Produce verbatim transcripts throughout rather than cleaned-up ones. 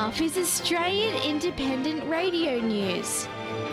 half is Australian Independent Radio News.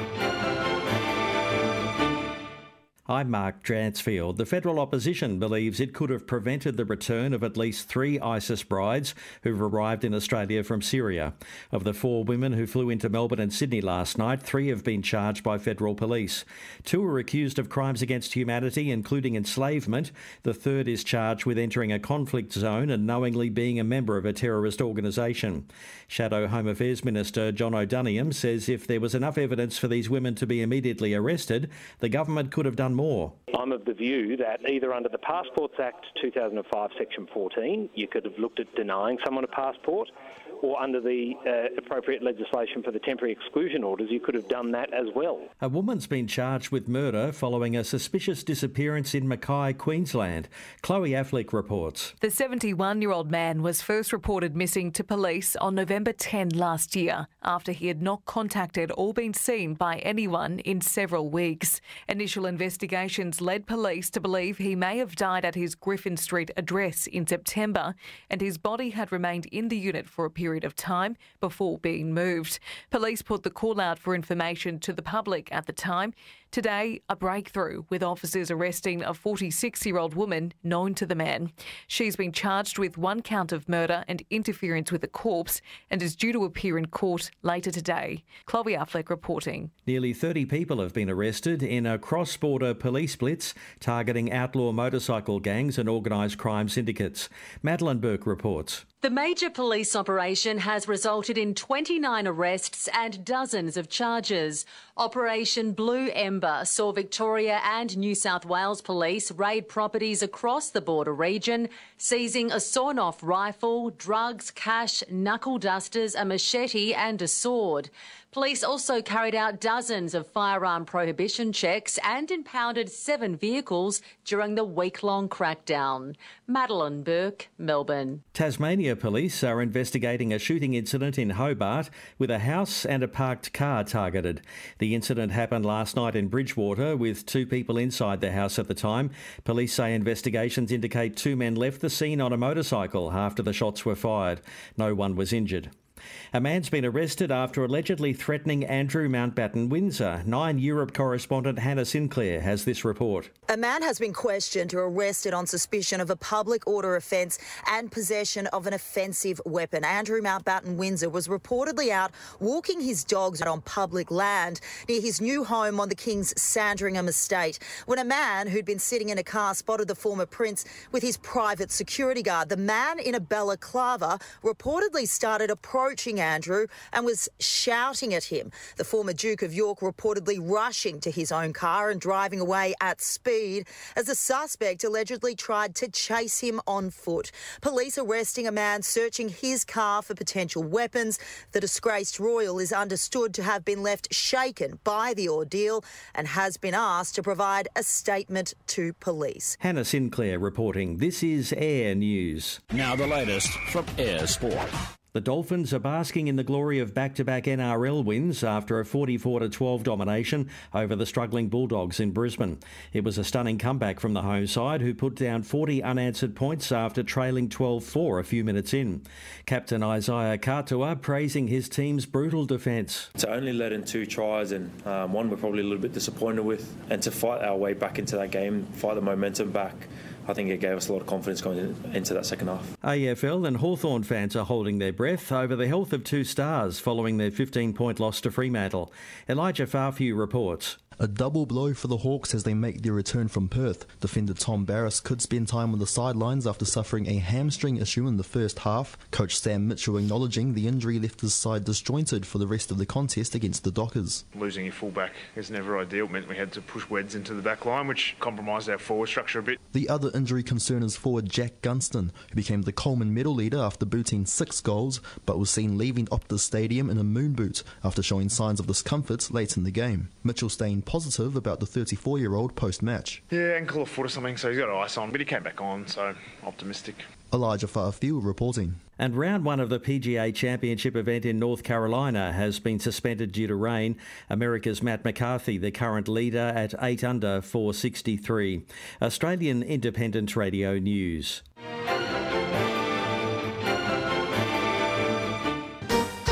I'm Mark Dransfield. The federal opposition believes it could have prevented the return of at least three ISIS brides who've arrived in Australia from Syria. Of the four women who flew into Melbourne and Sydney last night, three have been charged by federal police. Two are accused of crimes against humanity, including enslavement. The third is charged with entering a conflict zone and knowingly being a member of a terrorist organisation. Shadow Home Affairs Minister John O'Doniam says if there was enough evidence for these women to be immediately arrested, the government could have done more. I'm of the view that either under the Passports Act two thousand five, Section fourteen, you could have looked at denying someone a passport, or under the uh, appropriate legislation for the temporary exclusion orders, you could have done that as well. A woman's been charged with murder following a suspicious disappearance in Mackay, Queensland. Chloe Affleck reports. The seventy-one-year-old man was first reported missing to police on November tenth last year after he had not contacted or been seen by anyone in several weeks. Initial investigations led police to believe he may have died at his Griffin Street address in September, and his body had remained in the unit for a period of time before being moved. Police put the call out for information to the public at the time. Today, a breakthrough with officers arresting a forty-six-year-old woman known to the man. She's been charged with one count of murder and interference with a corpse and is due to appear in court later today. Chloe Affleck reporting. Nearly thirty people have been arrested in a cross-border police blitz targeting outlaw motorcycle gangs and organised crime syndicates. Madeline Burke reports. The major police operation has resulted in twenty-nine arrests and dozens of charges. Operation Blue Ember saw Victoria and New South Wales police raid properties across the border region, seizing a sawn-off rifle, drugs, cash, knuckle dusters, a machete and a sword. Police also carried out dozens of firearm prohibition checks and impounded seven vehicles during the week-long crackdown. Madeline Burke, Melbourne. Tasmania police are investigating a shooting incident in Hobart with a house and a parked car targeted. The incident happened last night in Bridgewater with two people inside the house at the time. Police say investigations indicate two men left the scene on a motorcycle after the shots were fired. No one was injured. A man's been arrested after allegedly threatening Andrew Mountbatten Windsor. Nine Europe correspondent Hannah Sinclair has this report. A man has been questioned or arrested on suspicion of a public order offence and possession of an offensive weapon. Andrew Mountbatten Windsor was reportedly out walking his dogs on public land near his new home on the King's Sandringham estate when a man who'd been sitting in a car spotted the former prince with his private security guard. The man in a balaclava reportedly started approaching Andrew and was shouting at him. The former Duke of York reportedly rushing to his own car and driving away at speed as the suspect allegedly tried to chase him on foot. Police arresting a man searching his car for potential weapons. The disgraced royal is understood to have been left shaken by the ordeal and has been asked to provide a statement to police. Hannah Sinclair reporting. This is Air News. Now the latest from Air Sport. The Dolphins are basking in the glory of back-to-back N R L wins after a forty-four to twelve domination over the struggling Bulldogs in Brisbane. It was a stunning comeback from the home side, who put down forty unanswered points after trailing twelve four a few minutes in. Captain Isaiah Katua praising his team's brutal defence. To only let in two tries, and um, one we're probably a little bit disappointed with, and to fight our way back into that game, fight the momentum back, I think it gave us a lot of confidence going into that second half. A F L and Hawthorn fans are holding their breath over the health of two stars following their fifteen-point loss to Fremantle. Elijah Farfew reports. A double blow for the Hawks as they make their return from Perth. Defender Tom Barras could spend time on the sidelines after suffering a hamstring issue in the first half. Coach Sam Mitchell acknowledging the injury left his side disjointed for the rest of the contest against the Dockers. Losing your fullback is never ideal. It meant we had to push Weds into the back line, which compromised our forward structure a bit. The other injury concern is forward Jack Gunston, who became the Coleman medal leader after booting six goals, but was seen leaving Optus Stadium in a moon boot after showing signs of discomfort late in the game. Mitchell staying positive about the thirty-four-year-old post-match. Yeah, ankle or foot or something, so he's got ice on, but he came back on, so optimistic. Elijah Farfield reporting. And round one of the P G A Championship event in North Carolina has been suspended due to rain. America's Matt McCarthy, the current leader, at eight under four sixty-three. Australian Independent Radio News.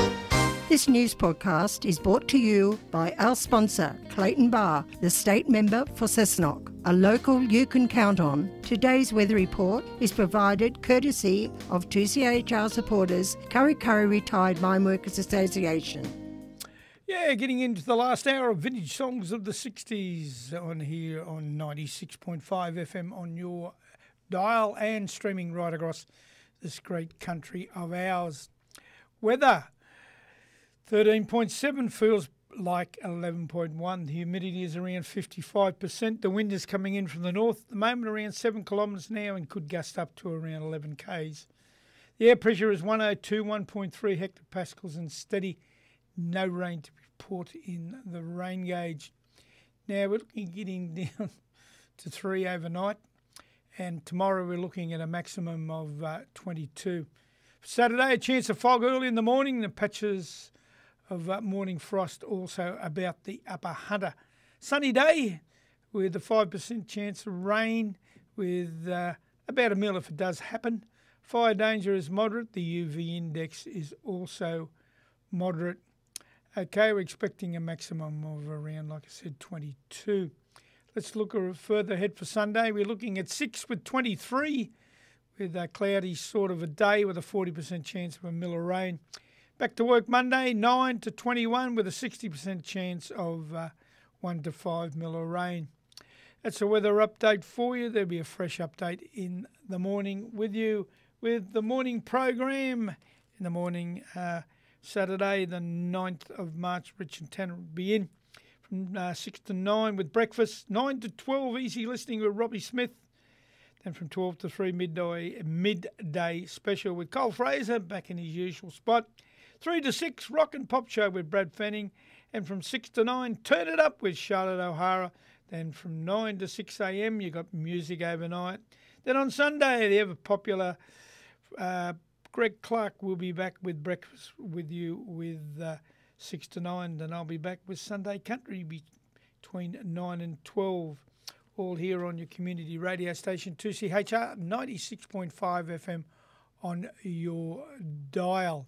This news podcast is brought to you by our sponsor, Clayton Bar, the state member for Cessnock, a local you can count on. Today's weather report is provided courtesy of two C H R supporters, Kurri Kurri Retired Mine Workers Association. Yeah, getting into the last hour of Vintage Songs of the sixties on here on ninety-six point five F M on your dial and streaming right across this great country of ours. Weather, thirteen point seven, feels like eleven point one. The humidity is around fifty-five percent. The wind is coming in from the north at the moment around seven kilometres an hour and could gust up to around eleven k's. The air pressure is one oh two, one point three hectopascals and steady. No rain to report in the rain gauge. Now we're looking at getting down to three overnight, and tomorrow we're looking at a maximum of uh, twenty-two. For Saturday, a chance of fog early in the morning, the patches of uh, morning frost also about the upper Hunter. Sunny day with a five percent chance of rain with uh, about a mil if it does happen. Fire danger is moderate. The U V index is also moderate. Okay, we're expecting a maximum of around, like I said, twenty-two. Let's look further ahead for Sunday. We're looking at six with twenty-three, with a cloudy sort of a day with a forty percent chance of a mil of rain. Back to work Monday, nine to twenty-one, with a sixty percent chance of uh, one to five mil of rain. That's a weather update for you. There'll be a fresh update in the morning with you with the morning program. In the morning, uh, Saturday, the ninth of March, Rich and Tanner will be in from uh, six to nine with breakfast. nine to twelve, easy listening with Robbie Smith. Then from twelve to three, midday, midday special with Cole Fraser back in his usual spot. three to six, rock and pop show with Brad Fanning. And from six to nine, turn it up with Charlotte O'Hara. Then from nine to six a.m, you got music overnight. Then on Sunday, the ever popular uh, Greg Clark will be back with breakfast with you with uh, six to nine. Then I'll be back with Sunday Country between nine and twelve. All here on your community radio station, two C H R, ninety-six point five F M on your dial.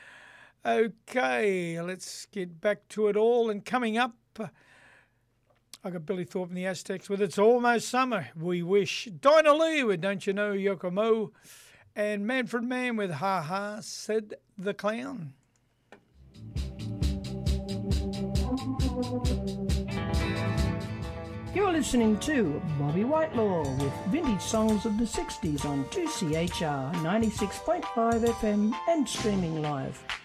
Okay, let's get back to it all. And coming up, uh, I got Billy Thorpe and the Aztecs with It's Almost Summer, We Wish. Dinah Lee with Don't You Know Yokomo. And Manfred Mann with Ha Ha Said the Clown. You're listening to Bobby Whitelaw with Vintage Songs of the sixties on two C H R ninety-six point five F M and streaming live.